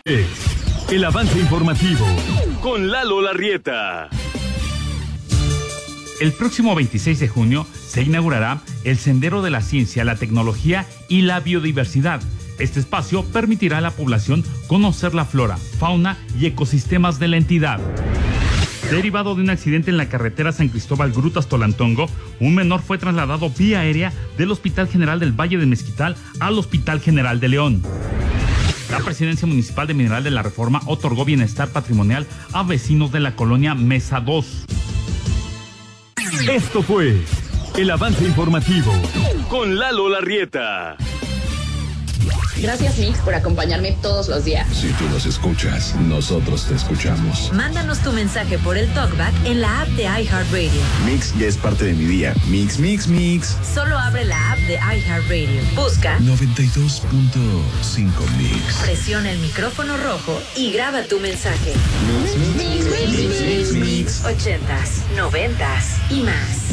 El avance informativo con Lalo Larrieta. El próximo 26 de junio se inaugurará el Sendero de la Ciencia, la Tecnología y la Biodiversidad. Este espacio permitirá a la población conocer la flora, fauna y ecosistemas de la entidad. Derivado de un accidente en la carretera San Cristóbal Grutas Tolantongo, un menor fue trasladado vía aérea del Hospital General del Valle de Mezquital al Hospital General de León. La Presidencia Municipal de Mineral de la Reforma otorgó bienestar patrimonial a vecinos de la colonia Mesa 2. Esto fue el avance informativo con Lalo Larrieta. Gracias, Mix, por acompañarme todos los días. Si tú nos escuchas, nosotros te escuchamos. Mándanos tu mensaje por el TalkBack en la app de iHeartRadio. Mix ya es parte de mi día. Mix, mix, mix. Solo abre la app de iHeartRadio. Busca 92.5 Mix. Presiona el micrófono rojo y graba tu mensaje. Mix, mix, mix, mix, mix, mix. 80s, 90s y más.